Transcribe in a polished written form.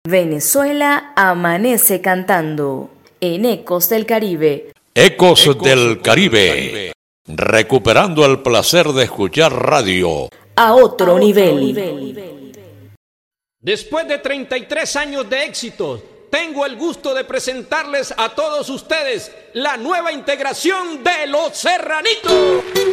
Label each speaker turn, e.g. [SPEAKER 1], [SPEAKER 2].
[SPEAKER 1] Venezuela amanece cantando en Ecos del Caribe.
[SPEAKER 2] Ecos del Caribe, recuperando el placer de escuchar radio
[SPEAKER 1] A otro nivel.
[SPEAKER 3] Después de 33 años de éxitos, tengo el gusto de presentarles a todos ustedes la nueva integración de Los Serranitos.